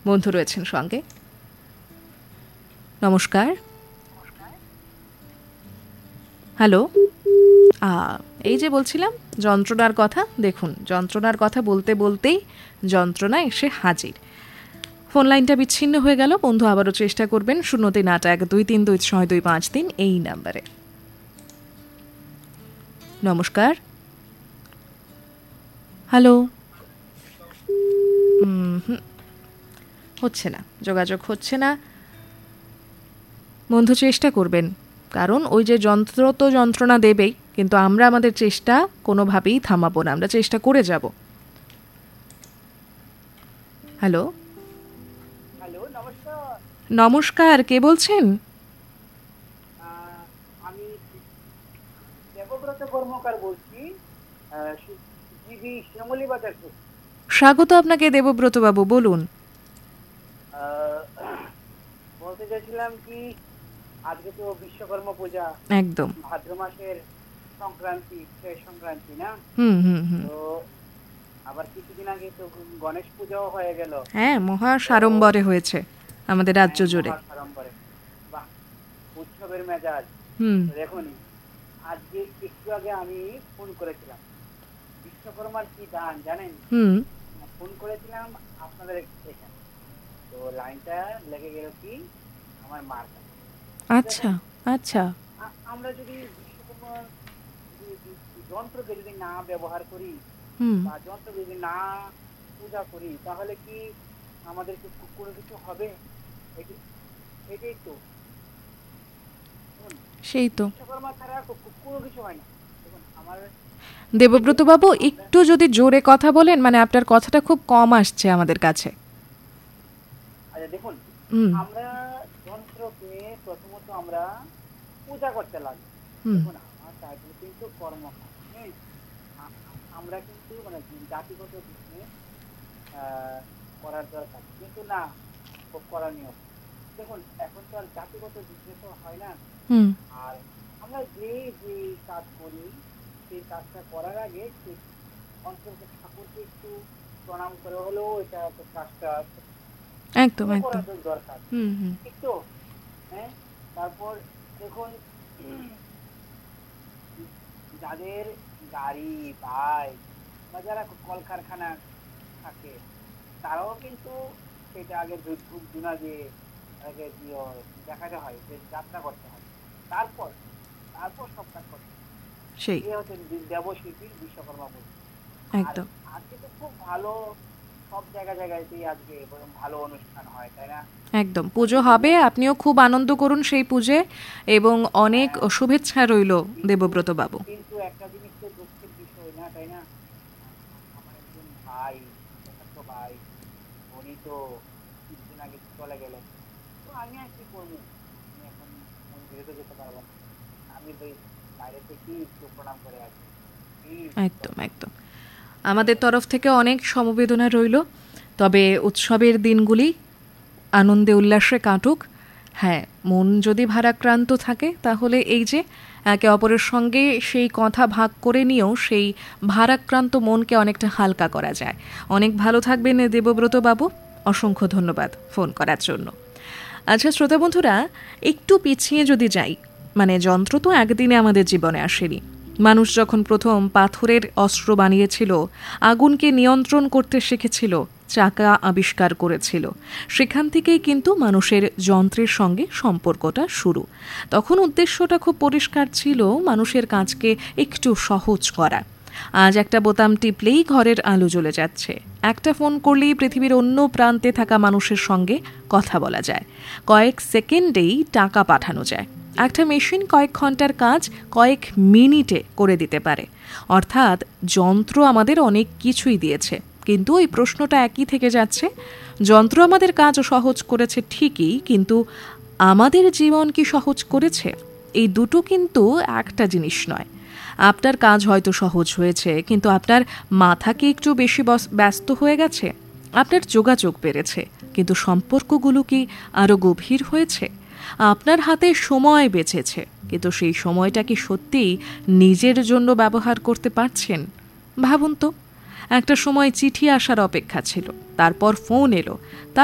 বন্ধু রয়েছেন সঙ্গে। নমস্কার। হ্যালো। এই যে বলছিলাম যন্ত্রণার কথা, দেখুন যন্ত্রণার কথা বলতে বলতেই যন্ত্রণা এসে হাজির। ফোন লাইনটা বিচ্ছিন্ন হয়ে গেল। বন্ধু আবারও চেষ্টা করবেন 03812326253 এই নাম্বারে। নমস্কার। হ্যালো। হচ্ছে না, যোগাযোগ হচ্ছে না। বন্ধু চেষ্টা করবেন, কারণ ওই যে যন্ত্র তো যন্ত্রণা দেবেই, কিন্তু আমরা আমাদের চেষ্টা কোনোভাবেই থামাবো না, আমরা চেষ্টা করে যাব। হ্যালো। হ্যালো, নমস্কার। নমস্কার, কে বলছেন? আমি দেবব্রত কর্মকার বলছি, জিবি শ্যামলী বাজার থেকে। স্বাগত আপনাকে দেবব্রত বাবু, বলুন। বলতে চাইছিলাম কি, আজকে তো বিশ্বকর্মা পূজা, একদম ভাদ্র মাসের সংক্রান্তি, শেষ সংক্রান্তি না? তো আবার কিছুদিন আগে তো গণেশ পূজাও হয়ে গেল। হ্যাঁ, মহা সাড়ম্বরে হয়েছে আমাদের রাজ্য জুড়ে। সাড়ম্বরে, বাহ, উৎসবের মেজাজ। দেখুন, আজকে একটু আগে আমি ফোন করেছিলাম, বিশ্বকর্মার কি দান জানেন? ফোন করেছিলাম আপনাদের এখানে, তো লাইনটা লেগে গেল কি আমার মার কাছে। আচ্ছা আচ্ছা। আমরা যদি বিশ্বকর্মার যন্ত্রকে যদি না ব্যবহার করি বা যন্ত্র যদি না পূজা করি, তাহলে কি আমাদের কোনো কিছু হবে? এটাই তো, সেই তো। বিশ্বকর্মা ছাড়া কোনো কিছু হয় না। দেখুন আমার দেবব্রত বাবু, একটু যদি জোরে কথা বলেন, মানে আপনার কথাটা খুব কম আসছে আমাদের কাছে। আচ্ছা দেখুন, আমরা যন্ত্রকে প্রথমত আমরা পূজা করতে লাগবে। দেখুন আমার টাইটেল কিন্তু কর্মকার, আমরা কিন্তু মানে জাতিগত দিকে করার দরকার, কিন্তু না করণীয়। দেখুন এখন তো আর জাতিগত দিকে তো হয় না। আর আমরা যে কাজ করি, সেই কাজটা করার আগে সেই অন্তর্গত ঠাকুরকে একটু প্রণাম করে হলেও এটা কাজটা একদম একদম দরকার। ঠিক তো? হ্যাঁ। তারপর দেখুন, যাদের গাড়ি, বাইক বা যারা কলকারখানা থাকে, তারাও কিন্তু সেটা আগে ধূপ ধুনা দিয়ে আগে দেখাতে হয়, যে যাত্রা করতে হয়, তারপর সব কাজ করতে হয়। সেই হচ্ছে দেবশিল্পী বিশ্বকর্মা পুজো। একদম আজকে তো খুব ভালো, সব জায়গাতেই আজকে ভালো অনুষ্ঠান হয়, তাই না? একদম পুজো হবে, আপনিও খুব আনন্দ করুন সেই পূজে, এবং অনেক শুভেচ্ছা রইল দেবব্রত বাবু। কিন্তু একটা জিনিস তো দুঃখের বিষয় না, তাই না? আমার একজন ভাই, ভাই, উনি তো কিছুদিন আগে চলে গেলেন। তো আমি আর কি করবো, আমি এখন মন্দিরে তো যেতে পারবো না, আমি তো বাইরে থেকেই একটু প্রণাম করে আছি। একদম একদম, আমাদের তরফ থেকে অনেক সমবেদনা রইল। তবে উৎসবের দিনগুলি আনন্দে উল্লাসে কাটুক। হ্যাঁ, মন যদি ভারাক্রান্ত থাকে, তাহলে এই যে একে অপরের সঙ্গে সেই কথা ভাগ করে নিয়েও সেই ভারাক্রান্ত মনকে অনেকটা হালকা করা যায়। অনেক ভালো থাকবেন দেবব্রত বাবু, অসংখ্য ধন্যবাদ ফোন করার জন্য। আচ্ছা শ্রোতা বন্ধুরা, একটু পিছিয়ে যদি যাই, মানে যন্ত্র তো একদিনে আমাদের জীবনে আসেনি। মানুষ যখন প্রথম পাথরের অস্ত্র বানিয়েছিল, আগুনকে নিয়ন্ত্রণ করতে শিখেছিল, চাকা আবিষ্কার করেছিল, সেখান থেকেই কিন্তু মানুষের যন্ত্রের সঙ্গে সম্পর্কটা শুরু। তখন উদ্দেশ্যটা খুব পরিষ্কার ছিল, মানুষের কাজকে একটু সহজ করা। আজ একটা বোতাম টিপলেই ঘরের আলো জ্বলে যাচ্ছে, একটা ফোন করলেই পৃথিবীর অন্য প্রান্তে থাকা মানুষের সঙ্গে কথা বলা যায়, কয়েক সেকেন্ডেই টাকা পাঠানো যায়। একটা মেশিন কয়েক ঘন্টার কাজ কয়েক মিনিটে করে দিতে পারে। অর্থাৎ যন্ত্র আমাদের অনেক কিছুই দিয়েছে, কিন্তু ওই প্রশ্নটা একই থেকে যাচ্ছে, যন্ত্র আমাদের কাজ সহজ করেছে ঠিকই, কিন্তু আমাদের জীবন কি সহজ করেছে? এই দুটো কিন্তু একটা জিনিস নয়। আপনার কাজ হয়তো সহজ হয়েছে, কিন্তু আপনার মাথা কি একটু বেশি ব্যস্ত হয়ে গেছে? আপনার যোগাযোগ বেড়েছে, কিন্তু সম্পর্কগুলো কি আরও গভীর হয়েছে? আপনার হাতে সময় বেঁচেছে, কিন্তু সেই সময়টা কি সত্যিই নিজের জন্য ব্যবহার করতে পারছেন? ভাবুন তো, একটা সময় চিঠি আসার অপেক্ষা ছিল, তারপর ফোন এলো,